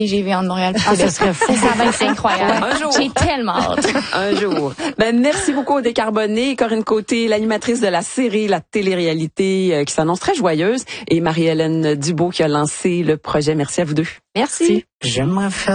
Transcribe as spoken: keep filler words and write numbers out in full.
J'ai vu en Montréal. Ah, ça serait fou. Ça va être incroyable. Un jour. J'ai tellement hâte. Un jour. Ben, merci beaucoup au Décarboné. Corinne Côté, l'animatrice de la série, la télé-réalité euh, qui s'annonce très joyeuse. Et Marie-Hélène Dubo qui a lancé le projet. Merci à vous deux. Merci. J'aimerais faire